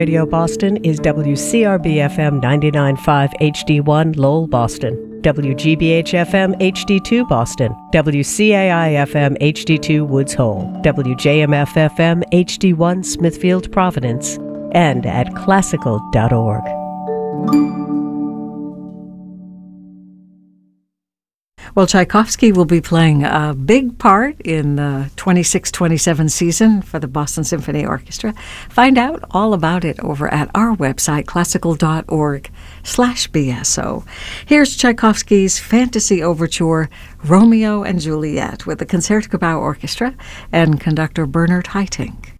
Radio Boston is WCRB-FM 99.5 HD1 Lowell, Boston, WGBH-FM HD2 Boston, WCAI-FM HD2 Woods Hole, WJMF-FM HD1 Smithfield, Providence, and at classical.org. Well, Tchaikovsky will be playing a big part in the 26-27 season for the Boston Symphony Orchestra. Find out all about it over at our website, classical.org/BSO. Here's Tchaikovsky's Fantasy Overture, Romeo and Juliet, with the Concertgebouw Orchestra and conductor Bernard Haitink.